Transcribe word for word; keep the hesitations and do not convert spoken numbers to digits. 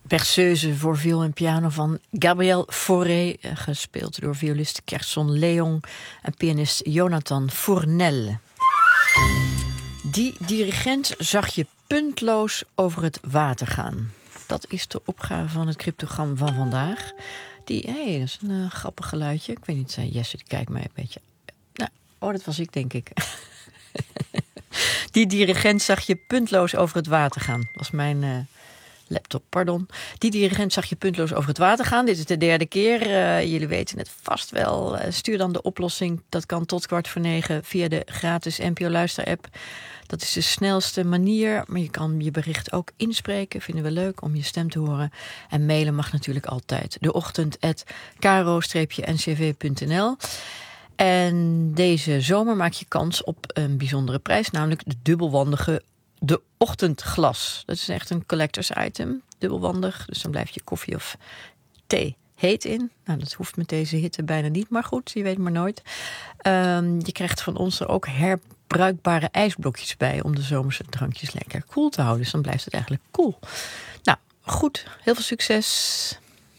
Perceuse voor viool en piano van Gabriel Fauré, gespeeld door violist Kerson Leon en pianist Jonathan Fournel. Die dirigent zag je puntloos over het water gaan. Dat is de opgave van het cryptogram van vandaag. Die, hé, hey, dat is een uh, grappig geluidje. Ik weet niet, uh, Jesse, die kijkt mij een beetje. Nou, oh, dat was ik, denk ik. Die dirigent zag je puntloos over het water gaan. Dat was mijn uh, laptop, pardon. Die dirigent zag je puntloos over het water gaan. Dit is de derde keer. Uh, jullie weten het vast wel. Uh, stuur dan de oplossing. Dat kan tot kwart voor negen via de gratis N P O Luister-app. Dat is de snelste manier. Maar je kan je bericht ook inspreken. Vinden we leuk om je stem te horen. En mailen mag natuurlijk altijd. De ochtend at caro n c v punt n l. En deze zomer maak je kans op een bijzondere prijs. Namelijk de dubbelwandige De Ochtendglas. Dat is echt een collectors item. Dubbelwandig. Dus dan blijft je koffie of thee heet in. Nou, dat hoeft met deze hitte bijna niet. Maar goed, je weet maar nooit. Um, je krijgt van ons er ook herbruikbare ijsblokjes bij. Om de zomerse drankjes lekker koel te houden. Dus dan blijft het eigenlijk koel. Nou, goed. Heel veel succes.